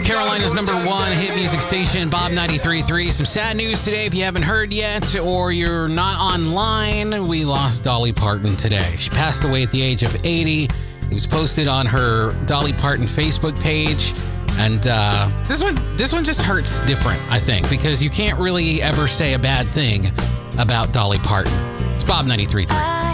Carolina's #1 hit music station, Bob 93.3. Some sad news today if you haven't heard yet or you're not online. We lost Dolly Parton today. She passed away at the age of 80. It was posted on her Dolly Parton Facebook page. And this one just hurts different, I think, because you can't really ever say a bad thing about Dolly Parton. It's Bob 93.3.